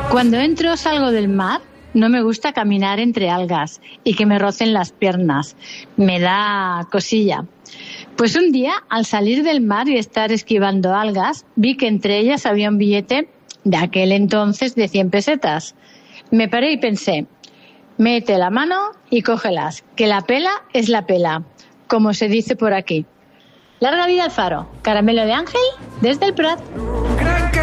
Cuando entro o salgo del mar, no me gusta caminar entre algas y que me rocen las piernas. Me da cosilla. Pues un día, al salir del mar y estar esquivando algas, vi que entre ellas había un billete de aquel entonces de 100 pesetas. Me paré y pensé, mete la mano y cógelas, que la pela es la pela, como se dice por aquí. Larga vida al faro. Caramelo de Ángel, desde el Prat.